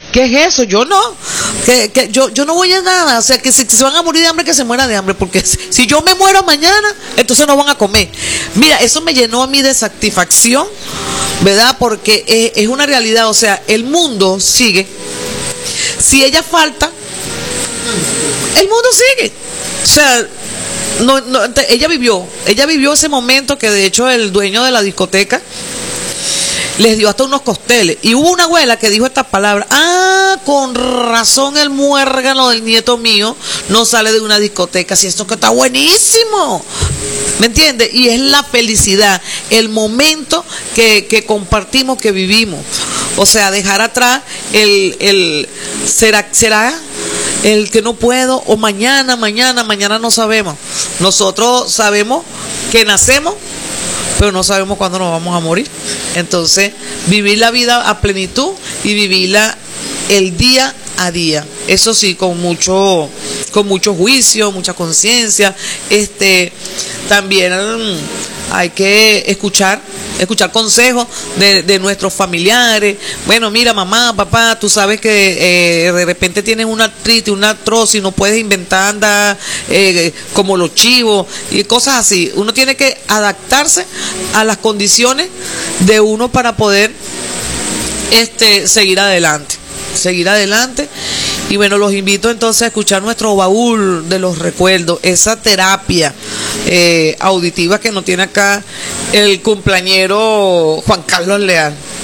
¿Qué es eso? Yo no. Yo no voy a nada. O sea, que si se van a morir de hambre, que se mueran de hambre. Porque si yo me muero mañana, entonces no van a comer. Mira, eso me llenó a mí de satisfacción, ¿verdad? Porque es una realidad. O sea, el mundo sigue. Si ella falta, el mundo sigue. O sea, ella vivió ese momento que de hecho el dueño de la discoteca les dio hasta unos costeles. Y hubo una abuela que dijo estas palabras: con razón el muérgano del nieto mío no sale de una discoteca, si esto que está buenísimo. ¿Me entiendes? Y es la felicidad, el momento que compartimos, que vivimos. O sea, dejar atrás será el que no puedo, o mañana no sabemos. Nosotros sabemos que nacemos, pero no sabemos cuándo nos vamos a morir. Entonces, vivir la vida a plenitud y vivirla el día a día. Eso sí, con mucho juicio, mucha conciencia. También hay que escuchar consejos de nuestros familiares. Bueno, mira, mamá, papá, tú sabes que de repente tienes una artritis, una artrosis, y no puedes inventar andar como los chivos y cosas así. Uno tiene que adaptarse a las condiciones de uno para poder seguir adelante. Y bueno, los invito entonces a escuchar nuestro baúl de los recuerdos, esa terapia auditiva que nos tiene acá el cumpleañero Juan Carlos Leal.